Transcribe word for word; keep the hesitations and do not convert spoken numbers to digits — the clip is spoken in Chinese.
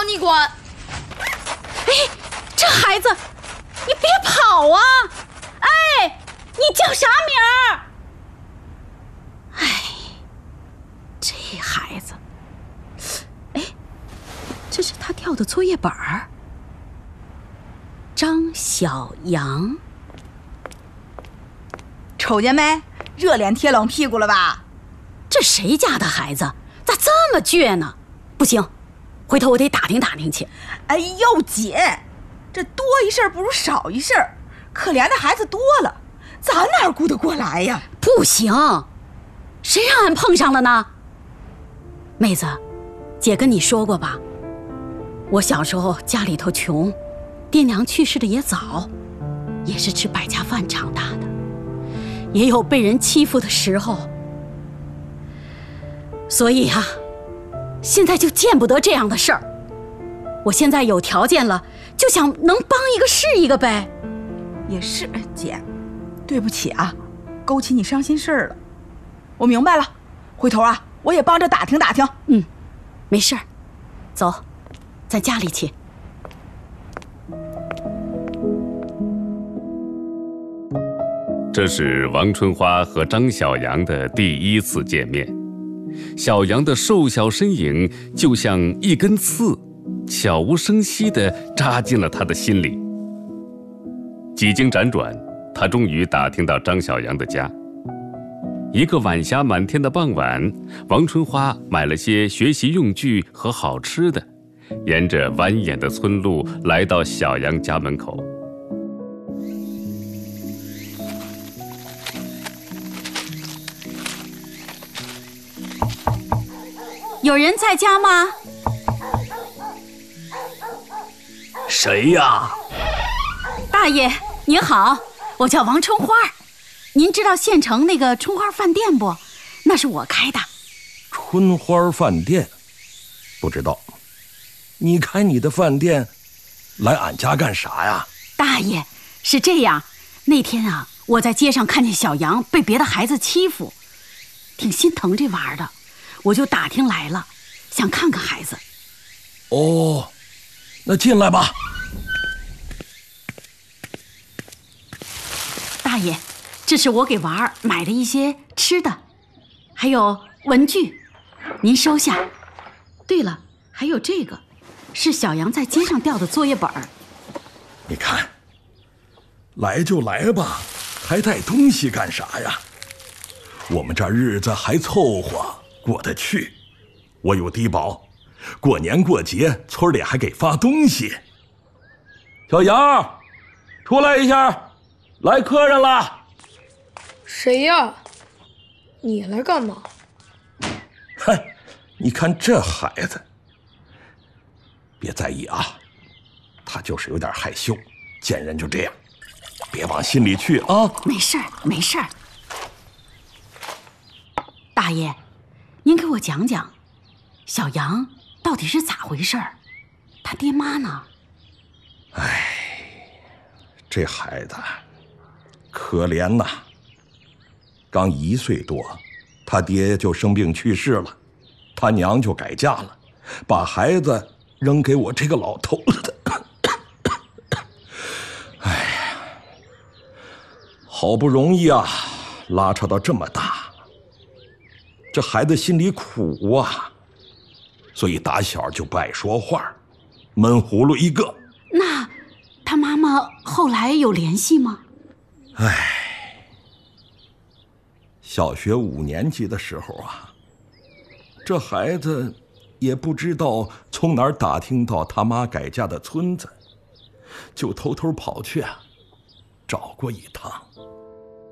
你管！ 哎，这孩子，你别跑啊！哎，你叫啥名儿？哎，这孩子，哎，这是他掉的作业本儿。张小阳， 瞅见没？热脸贴冷屁股了吧？ 这谁家的孩子咋这么倔呢？不行，回头我得打听打听去。 哎呦姐，这多一事不如少一事，可怜的孩子多了，咱哪顾得过来呀？ 不行，谁让俺碰上了呢？妹子，姐跟你说过吧，我小时候家里头穷，爹娘去世的也早，也是吃百家饭长大的，也有被人欺负的时候，所以啊，现在就见不得这样的事儿。我现在有条件了，就想能帮一个是一个呗。 也是，姐，对不起啊，勾起你伤心事儿了。我明白了，回头啊，我也帮着打听打听。 嗯，没事儿，走，咱家里去。 这是王春花和张小阳的第一次见面。小阳的瘦小身影就像一根刺，悄无声息地扎进了他的心里。几经辗转，他终于打听到张小阳的家。一个晚霞满天的傍晚，王春花买了些学习用具和好吃的，沿着蜿蜒的村路来到小阳家门口。 有人在家吗？ 谁呀？ 大爷您好，我叫王春花，您知道县城那个春花饭店不？那是我开的。 春花饭店？不知道。你开你的饭店来俺家干啥呀？ 大爷，是这样，那天啊，我在街上看见小杨被别的孩子欺负，挺心疼这娃的，我就打听来了，想看看孩子。 哦，那进来吧。 大爷，这是我给娃儿买的一些吃的，还有文具，您收下。对了，还有这个，是小杨在街上掉的作业本儿。 你看，来就来吧，还带东西干啥呀？我们这日子还凑合过得去，我有低保，过年过节村里还给发东西。小杨，出来一下，来客人了。 谁呀？你来干嘛？ 嗨，你看这孩子，别在意啊，他就是有点害羞，见人就这样，别往心里去啊。 没事儿，没事儿。大爷，您给我讲讲，小杨到底是咋回事儿？他爹妈呢？ 哎，这孩子可怜呐，刚一岁多，他爹就生病去世了，他娘就改嫁了，把孩子扔给我这个老头子。哎呀，好不容易啊，拉扯到这么大，这孩子心里苦啊，所以打小就不爱说话，闷葫芦一个。 那他妈妈后来有联系吗？ 唉，小学五年级的时候啊，这孩子也不知道从哪儿打听到他妈改嫁的村子，就偷偷跑去啊，找过一趟。